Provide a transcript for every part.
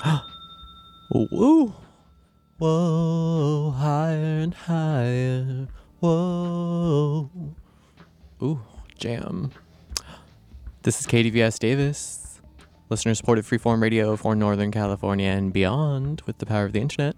Woo! Whoa, higher and higher. Whoa. Ooh, jam. This is KDVS Davis, listener supported freeform radio for Northern California and beyond with the power of the internet.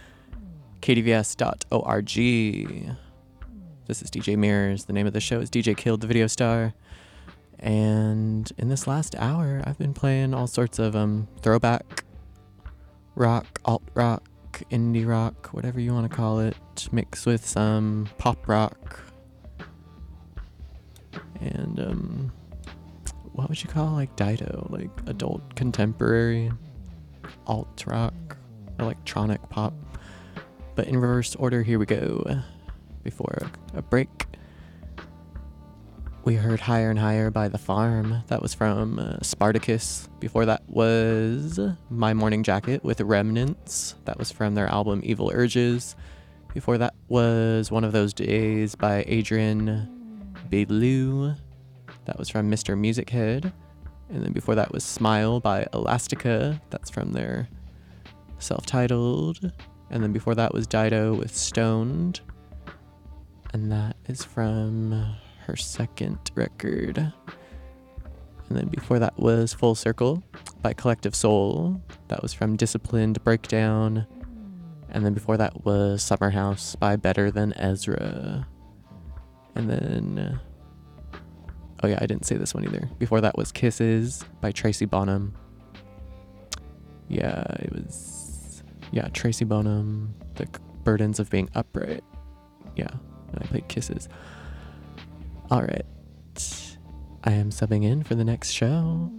KDVS.org. This is DJ Mirrors. The name of the show is DJ Killed the Video Star. And in this last hour, I've been playing all sorts of throwback rock, alt rock, indie rock, whatever you want to call it, mixed with some pop rock and what would you call like Dido, like adult contemporary alt rock, electronic pop. But in reverse order, here we go. Before a break, we heard Higher and Higher by The Farm. That was from Spartacus. Before that was My Morning Jacket with Remnants. That was from their album Evil Urges. Before that was One of Those Days by Adrian Belew. That was from Mr. Music Head. And then before that was Smile by Elastica. That's from their self-titled. And then before that was Dido with Stoned. And that is from her second record. And then before that was Full Circle by Collective Soul. That was from Disciplined Breakdown. And then before that was Summer House by Better Than Ezra. And then oh yeah, I didn't say this one either. Before that was Kisses by Tracy Bonham. Yeah, it was Tracy Bonham, The Burdens of Being Upright. Yeah, and I played Kisses. All right, I am subbing in for the next show.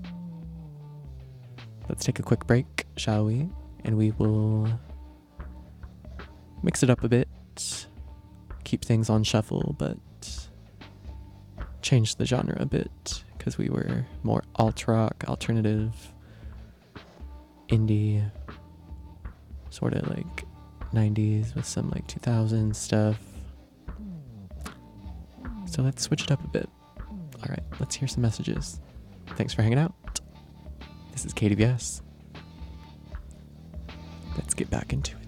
Let's take a quick break, shall we? And we will mix it up a bit, keep things on shuffle, but change the genre a bit, because we were more alt rock, alternative, indie, sort of like 90s with some like 2000s stuff. So let's switch it up a bit. All right, let's hear some messages. Thanks for hanging out. This is KDVS. Let's get back into it.